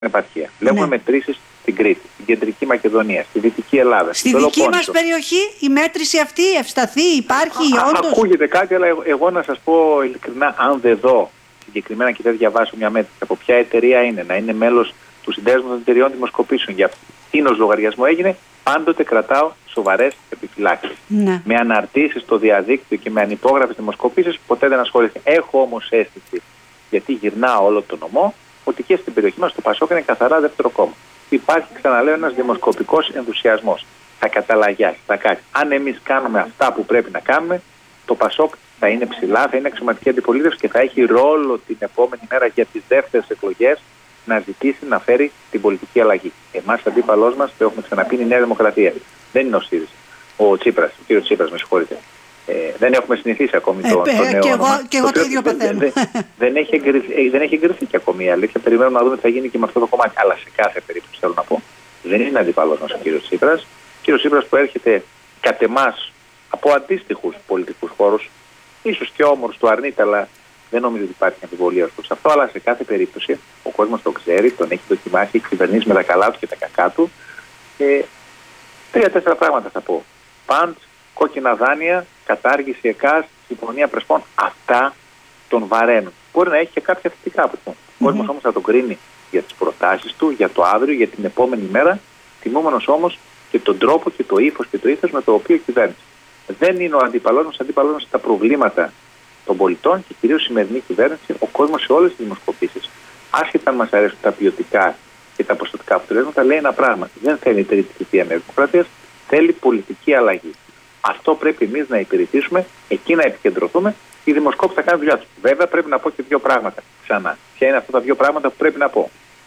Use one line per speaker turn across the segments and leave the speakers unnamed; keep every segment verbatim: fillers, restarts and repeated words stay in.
επαρχία. Βλέπουμε ναι. μετρήσεις στην Κρήτη, στην Κεντρική Μακεδονία, στη Δυτική Ελλάδα.
Στη δική μας περιοχή η μέτρηση αυτή ευσταθεί, υπάρχει
Α,
όντως?
Ακούγεται κάτι, αλλά εγώ, εγώ να σας πω ειλικρινά, αν δεν δω συγκεκριμένα και δεν διαβάσω μια μέτρηση από ποια εταιρεία είναι, να είναι μέλος του Συνδέσμου των Εταιριών Δημοσκοπήσεων, για αυτήν λογαριασμό έγινε, πάντοτε κρατάω σοβαρές επιφυλάξεις.
Ναι.
Με αναρτήσεις στο διαδίκτυο και με ανυπόγραφες δημοσκοπήσεις ποτέ δεν ασχολήθηκα. Έχω όμως αίσθηση, γιατί γυρνάω όλο το νομό, ότι και στην περιοχή μας το Πασόκ είναι καθαρά δεύτερο κόμμα. Υπάρχει, ξαναλέω, ένας δημοσκοπικός ενθουσιασμός. Θα καταλαγιάσει, θα κάνει. Αν εμείς κάνουμε αυτά που πρέπει να κάνουμε, το Πασόκ θα είναι ψηλά, θα είναι αξιωματική αντιπολίτευση και θα έχει ρόλο την επόμενη μέρα για τις δεύτερες εκλογές να ζητήσει να φέρει την πολιτική αλλαγή. Εμάς, αντίπαλός μας, το έχουμε ξαναπεί, είναι η Νέα Δημοκρατία. Δεν είναι ο ΣΥΡΙΖΑ. Ο Τσίπρας, ο κύριος Τσίπρας, με συγχωρείτε. Ε, δεν έχουμε συνηθίσει ακόμη το,
ε,
το νέο
και
όνομα.
Εγώ, και εγώ το ίδιο παθαίνω.
Δεν, δεν, δεν, έχει εγκριθεί, δεν έχει εγκριθεί και ακόμη η αλήθεια. Περιμένουμε να δούμε τι θα γίνει και με αυτό το κομμάτι. Αλλά σε κάθε περίπτωση θέλω να πω, δεν είναι αντιπαλός μας ο κύριος Τσίπρας. Ο κύριος Τσίπρας που έρχεται κατ' εμάς από αντίστοιχους πολιτικούς χώρους, ίσως και όμορφος του αρνείται, αλλά δεν νομίζω ότι υπάρχει αμφιβολία ως προς αυτό. Αλλά σε κάθε περίπτωση ο κόσμος το ξέρει, τον έχει δοκιμάσει, έχει κυβερνήσει με τα καλά του και τα κακά του. Ε, Τρία-τέσσερα πράγματα θα πω. Παντ, κόκκινα δάνεια, κατάργηση ΕΚΑΣ, συμφωνία Πρεσπών, αυτά τον βαραίνουν. Μπορεί να έχει και κάποια θετικά από αυτό. Ο κόσμος όμως θα τον κρίνει για τις προτάσεις του, για το αύριο, για την επόμενη μέρα, τιμούμενος όμως και τον τρόπο και το ύφος και το ήθος με το οποίο κυβέρνησε. Δεν είναι ο αντίπαλός μας, αντίπαλός μας τα προβλήματα των πολιτών και κυρίως η σημερινή κυβέρνηση, ο κόσμος σε όλες τις δημοσκοπήσεις. Άσχετα αν μας αρέσουν τα ποιοτικά και τα ποσοτικά αποτελέσματα, λέει ένα πράγμα. Δεν θέλει τρίτη θητεία Νέας Δημοκρατίας, θέλει πολιτική αλλαγή. Αυτό πρέπει εμείς να υπηρετήσουμε, εκεί να επικεντρωθούμε. Οι δημοσκόποι θα κάνουν δουλειά τους. Βέβαια, πρέπει να πω και δύο πράγματα ξανά. Ποια είναι αυτά τα δύο πράγματα που πρέπει να πω?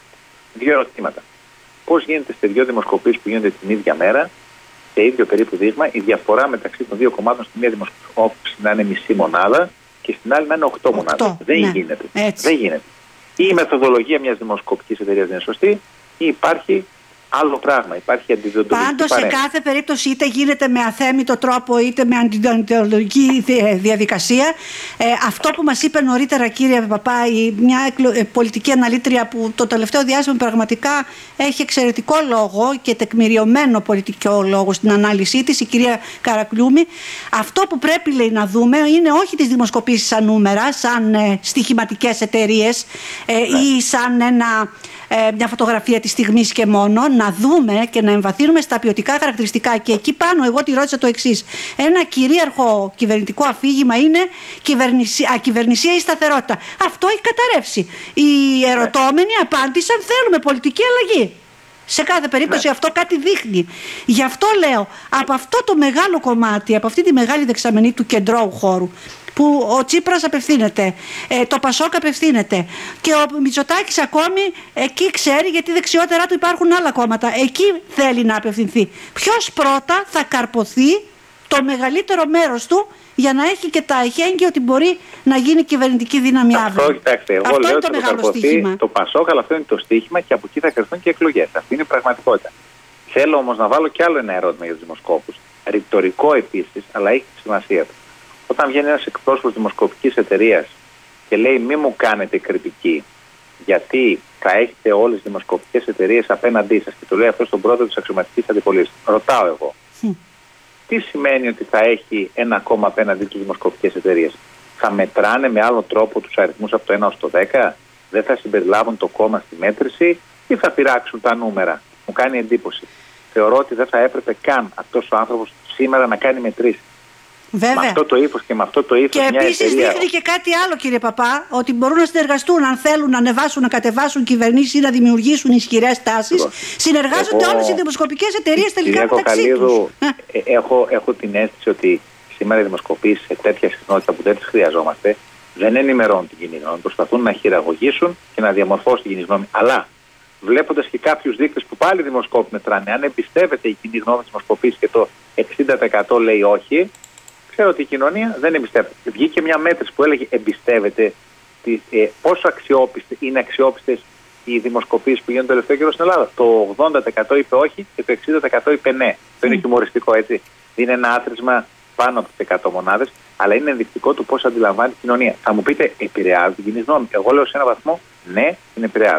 Δύο ερωτήματα. Πώς γίνεται σε δύο δημοσκοπήσεις που γίνονται την ίδια μέρα, σε ίδιο περίπου δείγμα, η διαφορά μεταξύ των δύο κομμάτων στη μία δημοσκόπηση να είναι μισή μονάδα και στην άλλη να είναι οκτώ μονάδες? Δεν
ναι.
γίνεται.
Έτσι.
Δεν γίνεται. Ή η μεθοδολογία μιας δημοσκοπικής εταιρείας δεν είναι σωστή, ή υπάρχει άλλο πράγμα. Υπάρχει αντιδιοντολογική
Πάντως σε
παρέμβαση.
κάθε περίπτωση, είτε γίνεται με αθέμητο τρόπο είτε με αντιδιοντολογική διαδικασία, ε, αυτό που μας είπε νωρίτερα, κύριε Παπά, μια εκλο... πολιτική αναλήτρια που το τελευταίο διάστημα πραγματικά έχει εξαιρετικό λόγο και τεκμηριωμένο πολιτικό λόγο στην ανάλυση της, η κυρία Καρακλούμη, αυτό που πρέπει, λέει, να δούμε είναι όχι τις δημοσκοπήσεις σαν νούμερα, σαν ε, στοιχηματικές εταιρείες ε, ναι. ή σαν ένα, ε, μια φωτογραφία της στιγμής και μόνο, να δούμε και να εμβαθύνουμε στα ποιοτικά χαρακτηριστικά. Και εκεί πάνω εγώ τη ρώτησα το εξής. Ένα κυρίαρχο κυβερνητικό αφήγημα είναι κυβερνησία, ακυβερνησία ή σταθερότητα. Αυτό έχει καταρρεύσει. Οι ερωτώμενοι απάντησαν θέλουμε πολιτική αλλαγή. Σε κάθε περίπτωση αυτό κάτι δείχνει. Γι' αυτό λέω, από αυτό το μεγάλο κομμάτι, από αυτή τη μεγάλη δεξαμενή του κεντρώου χώρου, που ο Τσίπρας απευθύνεται, ε, το Πασόκ απευθύνεται και ο Μητσοτάκης ακόμη εκεί ξέρει, γιατί δεξιότερα του υπάρχουν άλλα κόμματα, εκεί θέλει να απευθυνθεί. Ποιος πρώτα θα καρποθεί το μεγαλύτερο μέρος του για να έχει και τα εχέγγυα ότι μπορεί να γίνει κυβερνητική δύναμη αύριο?
Αυτό, κοιτάξτε, εγώ
αυτό
λέω
είναι το
ότι
μεγάλο
θα
στοίχημα.
Το Πασόκ, αλλά αυτό είναι το στοίχημα και από εκεί θα κρυφθούν και εκλογές. Αυτή είναι η πραγματικότητα. Θέλω όμως να βάλω κι άλλο ένα ερώτημα για τους δημοσκόπους. Ρητορικό επίσης, αλλά έχει τη σημασία του. Όταν βγαίνει ένας εκπρόσωπος δημοσκοπικής εταιρείας και λέει μη μου κάνετε κριτική γιατί θα έχετε όλες τις δημοσκοπικές εταιρείες απέναντί σας, και το λέει αυτό στον πρόεδρο της αξιωματικής αντιπολίτευσης, ρωτάω εγώ, mm. τι σημαίνει ότι θα έχει ένα κόμμα απέναντί τους δημοσκοπικές εταιρείες? Θα μετράνε με άλλο τρόπο τους αριθμούς από το ένα ως το δέκα? Δεν θα συμπεριλάβουν το κόμμα στη μέτρηση ή θα πειράξουν τα νούμερα? Μου κάνει εντύπωση. Θεωρώ ότι δεν θα έπρεπε καν αυτός ο άνθρωπος σήμερα να κάνει μετρήσεις.
Βέβαια.
Με αυτό το ύφος και με αυτό το ύφος.
Και επίσης
εταιρεία...
δείχνει και κάτι άλλο, κύριε Παπά, ότι μπορούν να συνεργαστούν αν θέλουν να ανεβάσουν, να κατεβάσουν κυβερνήσεις ή να δημιουργήσουν ισχυρές τάσεις. Συνεργάζονται
Εγώ...
όλες οι δημοσκοπικές εταιρείες τελικά
Κυρία
μεταξύ τους.
Ε, έχω, έχω την αίσθηση ότι σήμερα οι δημοσκοπήσεις σε τέτοια συχνότητα που δεν τις χρειαζόμαστε δεν ενημερώνουν την κοινή γνώμη. Προσπαθούν να χειραγωγήσουν και να διαμορφώσουν την κοινή γνώμη. Αλλά βλέποντας και κάποιους δείκτες που πάλι δημοσκόποι μετράνε, αν εμπιστεύεται η κοινή γνώμη της δημοσκοπής και το εξήντα τοις εκατό λέει όχι, ξέρω ότι η κοινωνία δεν εμπιστεύεται. Βγήκε μια μέτρηση που έλεγε εμπιστεύεται τι, ε, πόσο αξιόπιστες είναι αξιόπιστες οι δημοσκοπήσεις που γίνονται το τελευταίο καιρό στην Ελλάδα. Το ογδόντα τοις εκατό είπε όχι και το εξήντα τοις εκατό είπε ναι. Αυτό mm. είναι χιουμοριστικό, έτσι. Είναι ένα άθροισμα πάνω από τις εκατό μονάδες, αλλά είναι ενδεικτικό του πώς αντιλαμβάνει η κοινωνία. Θα μου πείτε, επηρεάζει την κοινή γνώμη? Εγώ λέω σε έναν βαθμό ναι, την επηρεάζει.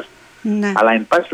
Ναι.
Αλλά εν πάση